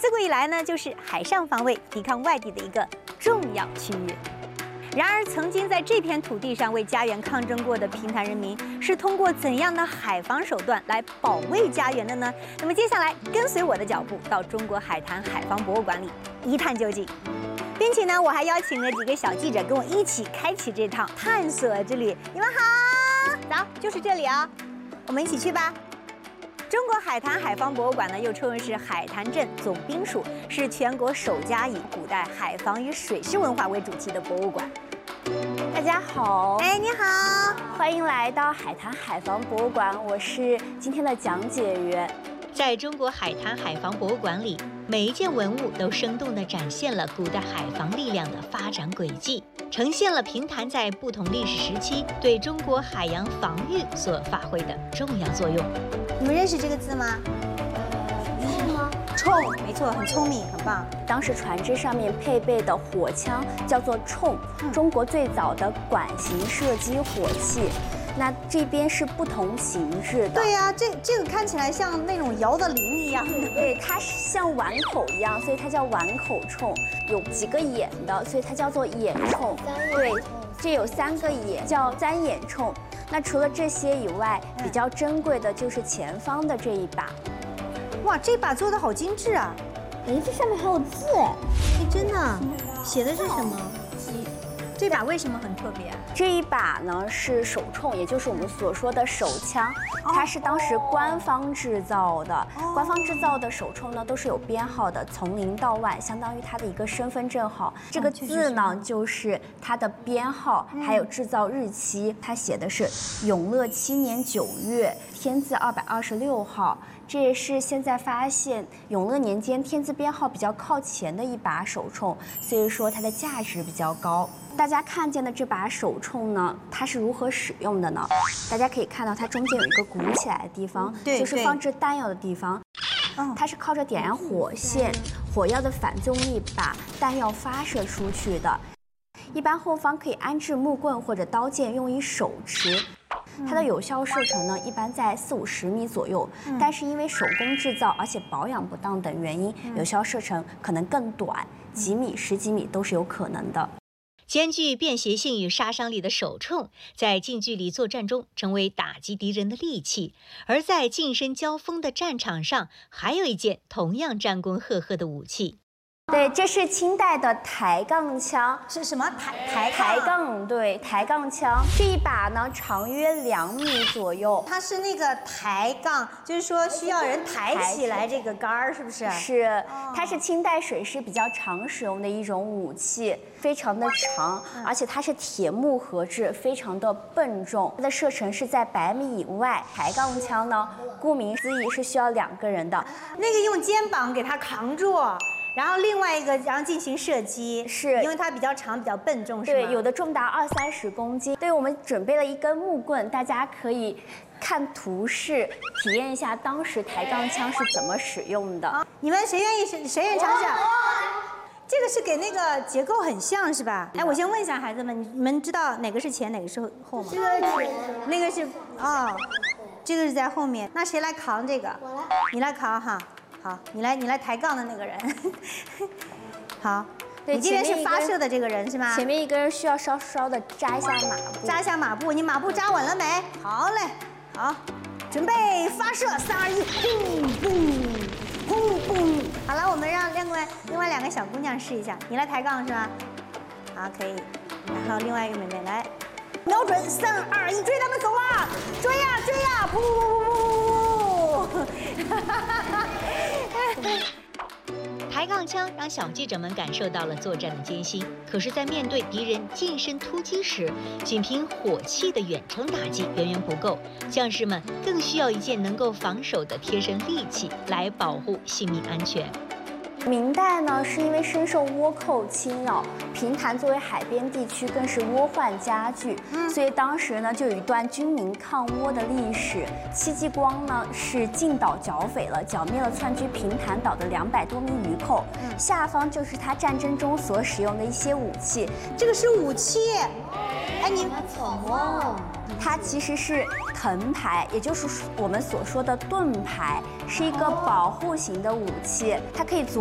自古以来呢，就是海上防卫、抵抗外敌的一个重要区域。然而，曾经在这片土地上为家园抗争过的平潭人民，是通过怎样的海防手段来保卫家园的呢？那么接下来，跟随我的脚步，到中国海坛海防博物馆里一探究竟。并且呢，我还邀请了几个小记者跟我一起开启这趟探索之旅。你们好，走，就是这里啊，我们一起去吧。中国海坛海防博物馆呢，又称为是海坛镇总兵署，是全国首家以古代海防与水师文化为主题的博物馆。 大家好， 哎，你好， 欢迎来到海坛海防博物馆，我是今天的讲解员。 在中国海坛海防博物馆里，每一件文物都生动地展现了古代海防力量的发展轨迹，呈现了平潭在不同历史时期对中国海洋防御所发挥的重要作用。 你们认识这个字吗？ 是吗？ 铳，没错，很聪明，很棒。 当时船只上面配备的火枪叫做铳，中国最早的管型射击火器。那这边是不同形制的。 对呀，这个看起来像那种摇的铃一样的。 对，它像碗口一样，所以它叫碗口铳。有几个眼的，所以它叫做眼铳。对，这有3个眼，叫簪眼铳。那除了这些以外，比较珍贵的就是前方的这一把。 哇，这把做的好精致啊！ 哎，这上面还有字哎！ 哎，真的，写的是什么？这把为什么很特别？ 这一把呢是手铳，也就是我们所说的手枪，它是当时官方制造的。官方制造的手铳呢都是有编号的，从0到万，相当于它的一个身份证号。这个字呢就是它的编号，还有制造日期。它写的是永乐7年9月，天字226号。这也是现在发现永乐年间天字编号比较靠前的一把手铳，所以说它的价值比较高。大家看见的这把手铳呢，它是如何使用的呢？大家可以看到它中间有一个鼓起来的地方，就是放置弹药的地方。它是靠着点燃火线，火药的反作用力把弹药发射出去的。一般后方可以安置木棍或者刀剑，用以手持。它的有效射程呢，一般在40-50米左右，但是因为手工制造而且保养不当等原因，有效射程可能更短，几米、10几米都是有可能的。 兼具便携性与杀伤力的手铳，在近距离作战中成为打击敌人的利器；而在近身交锋的战场上，还有一件同样战功赫赫的武器。 对，这是清代的抬杠枪， 是什么抬杠？对，抬杠枪这一把呢，长约2米左右。 它是那个抬杠，就是说需要人抬起来这个杆儿，是不是？ 是，它是清代水师比较常使用的一种武器，非常的长，而且它是铁木合制，非常的笨重。它的射程是在100米以外。抬杠枪呢，顾名思义是需要2个人的， 那个用肩膀给它扛住。然后另外一个，然后进行射击， 是因为它比较长、比较笨重，是吗？ 对，有的重达20-30公斤。对，我们准备了一根木棍，大家可以看图示，体验一下当时抬杠枪是怎么使用的。 你们谁愿意尝试？这个是给那个结构很像，是吧？哎，我先问一下孩子们，你们知道哪个是前，哪个是后吗？ 这个前， 那个是这个是在后面。那谁来扛这个？ 我来。 你来扛哈。好，你来抬杠的那个人，好， 对， 你这边是发射的这个人是吗？ 前面一个人需要稍稍的扎一下马步， 扎一下马步，你马步扎稳了没？好嘞，好，准备发射，3、2、1，砰砰砰砰！好了，我们让另外2个小姑娘试一下，你来抬杠是吧？好，可以，然后另外一个妹妹来，瞄准，3、2、1，追他们走啊！追呀追呀，噗噗噗噗噗！ 抬杠枪让小记者们感受到了作战的艰辛，可是，在面对敌人近身突击时，仅凭火器的远程打击远远不够，将士们更需要一件能够防守的贴身利器来保护性命安全。 明代呢，是因为深受倭寇侵扰，平潭作为海边地区，更是倭患加剧，所以当时呢就有一段军民抗倭的历史。戚继光呢是进岛剿匪了，剿灭了窜居平潭岛的200多名渔寇，下方就是他战争中所使用的一些武器。 这个是武器，哎，你们它其实是藤牌，也就是我们所说的盾牌，是一个保护型的武器，它可以